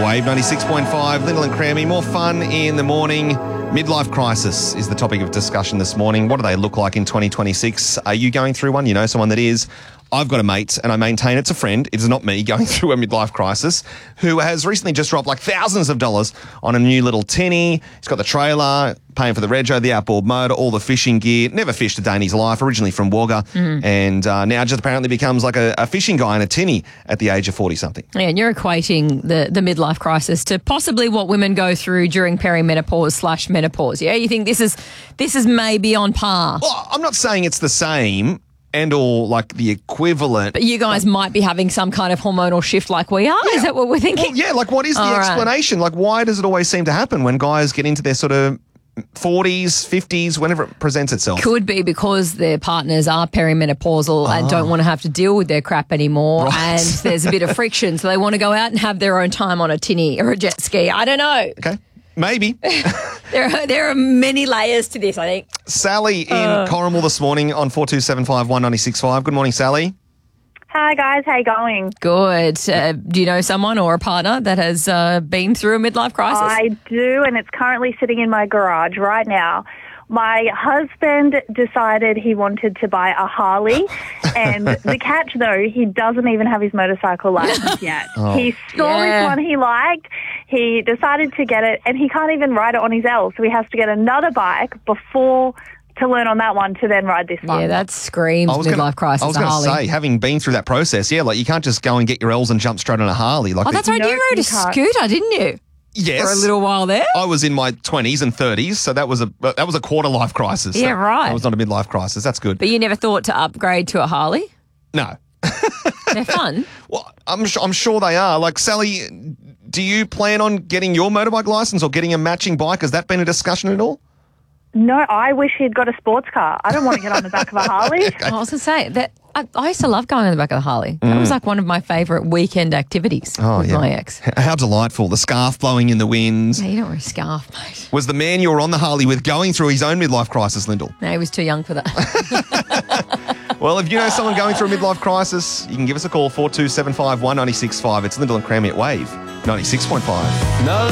Wave 96.5, Lyndall and Crammy. More fun in the morning. Midlife crisis is the topic of discussion this morning. What do they look like in 2026? Are you going through one? You know someone that is. I've got a mate, and I maintain it's a friend. It's not me going through a midlife crisis, who has recently just dropped like thousands of dollars on a new little tinny. He's got the trailer, paying for the rego, the outboard motor, all the fishing gear. Never fished a day in his life, originally from Wagga, and now just apparently becomes like a fishing guy in a tinny at the age of 40-something. Yeah, and you're equating the midlife crisis to possibly what women go through during perimenopause/menopause. Yeah, you think this is maybe on par? Well, I'm not saying it's the same and or like the equivalent. But you guys might be having some kind of hormonal shift like we are? Yeah. Is that what we're thinking? Well, yeah, like what is the explanation? Like why does it always seem to happen when guys get into their sort of 40s, 50s, whenever it presents itself? Could be because their partners are perimenopausal and don't want to have to deal with their crap anymore, and there's a bit of friction, so they want to go out and have their own time on a tinny or a jet ski. I don't know. Okay. Maybe. There are many layers to this, I think. Sally in Corrimal this morning on 4275 196.5. Good morning, Sally. Hi, guys. How you going? Good. Do you know someone or a partner that has been through a midlife crisis? I do, and it's currently sitting in my garage right now. My husband decided he wanted to buy a Harley, and the catch, though, he doesn't even have his motorcycle license yet. He saw this one he liked, he decided to get it, and he can't even ride it on his L, so he has to get another bike before to learn on that one to then ride this one. Yeah, that screams midlife crisis. I was going to say, having been through that process, like you can't just go and get your L's and jump straight on a Harley. Like that's right, you rode a scooter, didn't you? Yes. For a little while there? I was in my 20s and 30s, so that was a quarter life crisis. Yeah, right. That was not a midlife crisis. That's good. But you never thought to upgrade to a Harley? No. They're fun. Well, I'm sure they are. Like, Sally, do you plan on getting your motorbike license or getting a matching bike? Has that been a discussion at all? No, I wish he'd got a sports car. I don't want to get on the back of a Harley. Okay. I was going to say, that I used to love going on the back of the Harley. That was like one of my favourite weekend activities with my ex. How delightful. The scarf blowing in the wind. Yeah, you don't wear a scarf, mate. Was the man you were on the Harley with going through his own midlife crisis, Lyndall? No, he was too young for that. Well, if you know someone going through a midlife crisis, you can give us a call, 4275 196.5. It's Lyndall and Crammy at Wave 96.5. No.